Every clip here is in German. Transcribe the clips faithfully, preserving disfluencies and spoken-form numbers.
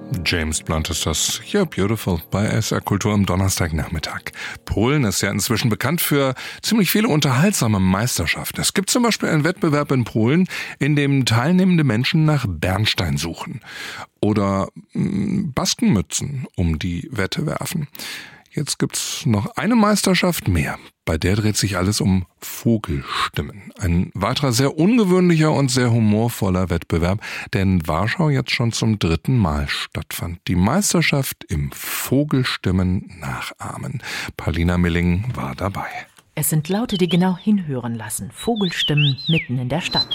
James Blunt ist das. Ja, beautiful bei S R Kultur am Donnerstagnachmittag. Polen ist ja inzwischen bekannt für ziemlich viele unterhaltsame Meisterschaften. Es gibt zum Beispiel einen Wettbewerb in Polen, in dem teilnehmende Menschen nach Bernstein suchen. Oder mh, Baskenmützen um die Wette werfen. Jetzt gibt's noch eine Meisterschaft mehr. Bei der dreht sich alles um Vogelstimmen. Ein weiterer sehr ungewöhnlicher und sehr humorvoller Wettbewerb, der in Warschau jetzt schon zum dritten Mal stattfand. Die Meisterschaft im Vogelstimmen nachahmen. Paulina Milling war dabei. Es sind Laute, die genau hinhören lassen. Vogelstimmen mitten in der Stadt.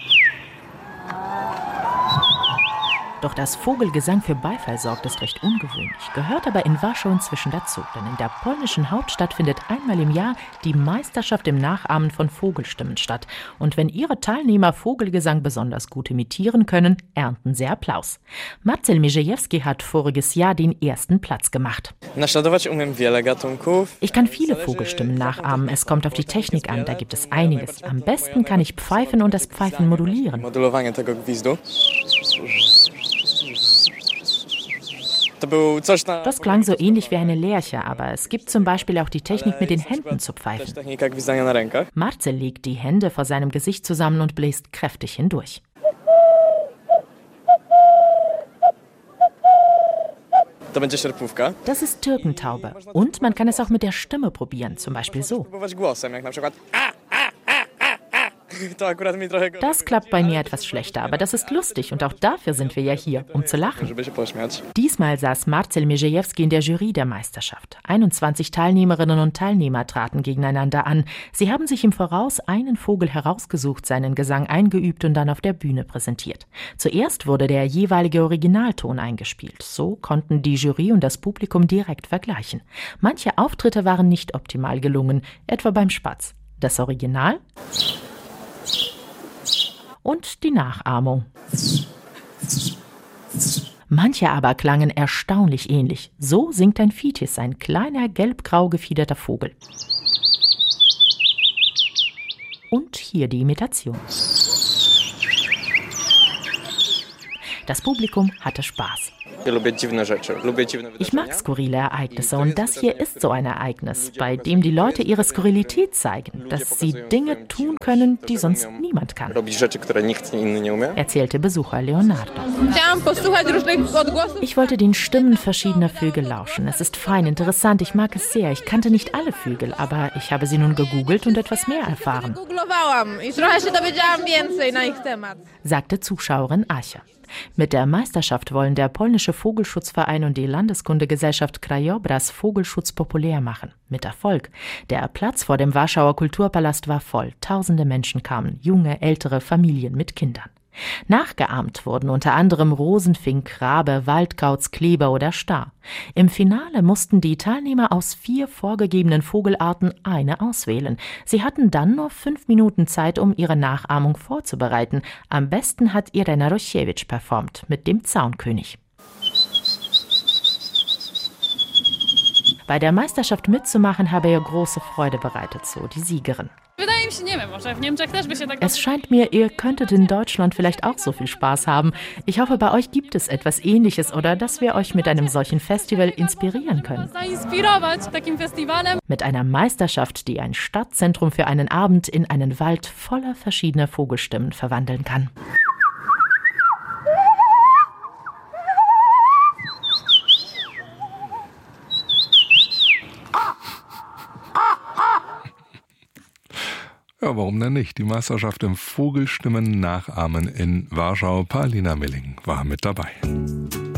Doch dass Vogelgesang für Beifall sorgt, ist recht ungewöhnlich, gehört aber in Warschau inzwischen dazu. Denn in der polnischen Hauptstadt findet einmal im Jahr die Meisterschaft im Nachahmen von Vogelstimmen statt. Und wenn ihre Teilnehmer Vogelgesang besonders gut imitieren können, ernten sie Applaus. Marcel Mierzejewski hat voriges Jahr den ersten Platz gemacht. Ich kann viele Vogelstimmen nachahmen, es kommt auf die Technik an, da gibt es einiges. Am besten kann ich pfeifen und das Pfeifen modulieren. Das klang so ähnlich wie eine Lerche, aber es gibt zum Beispiel auch die Technik, mit den Händen zu pfeifen. Marcel legt die Hände vor seinem Gesicht zusammen und bläst kräftig hindurch. Das ist Türkentaube. Und man kann es auch mit der Stimme probieren, zum Beispiel so. Das klappt bei mir etwas schlechter, aber das ist lustig und auch dafür sind wir ja hier, um zu lachen. Diesmal saß Marcel Mierzejewski in der Jury der Meisterschaft. einundzwanzig Teilnehmerinnen und Teilnehmer traten gegeneinander an. Sie haben sich im Voraus einen Vogel herausgesucht, seinen Gesang eingeübt und dann auf der Bühne präsentiert. Zuerst wurde der jeweilige Originalton eingespielt. So konnten die Jury und das Publikum direkt vergleichen. Manche Auftritte waren nicht optimal gelungen, etwa beim Spatz. Das Original und die Nachahmung. Manche aber klangen erstaunlich ähnlich. So singt ein Fitis, ein kleiner gelb-grau gefiederter Vogel. Und hier die Imitation. Das Publikum hatte Spaß. Ich mag skurrile Ereignisse und das hier ist so ein Ereignis, bei dem die Leute ihre Skurrilität zeigen, dass sie Dinge tun können, die sonst niemand kann, erzählte Besucher Leonardo. Ich wollte den Stimmen verschiedener Vögel lauschen. Es ist fein, interessant, ich mag es sehr. Ich kannte nicht alle Vögel, aber ich habe sie nun gegoogelt und etwas mehr erfahren, sagte Zuschauerin Asia. Mit der Meisterschaft wollen der polnische Vogelschutzverein und die Landeskundegesellschaft Krajobraz Vogelschutz populär machen. Mit Erfolg. Der Platz vor dem Warschauer Kulturpalast war voll. Tausende Menschen kamen, junge, ältere Familien mit Kindern. Nachgeahmt wurden unter anderem Rosenfink, Rabe, Waldkauz, Kleber oder Star. Im Finale mussten die Teilnehmer aus vier vorgegebenen Vogelarten eine auswählen. Sie hatten dann nur fünf Minuten Zeit, um ihre Nachahmung vorzubereiten. Am besten hat Irena Rosiewicz performt mit dem Zaunkönig. Bei der Meisterschaft mitzumachen habe ihr große Freude bereitet, so die Siegerin. Es scheint mir, ihr könntet in Deutschland vielleicht auch so viel Spaß haben. Ich hoffe, bei euch gibt es etwas Ähnliches oder dass wir euch mit einem solchen Festival inspirieren können. Mit einer Meisterschaft, die ein Stadtzentrum für einen Abend in einen Wald voller verschiedener Vogelstimmen verwandeln kann. Ja, warum denn nicht? Die Meisterschaft im Vogelstimmen nachahmen in Warschau. Paulina Milling war mit dabei.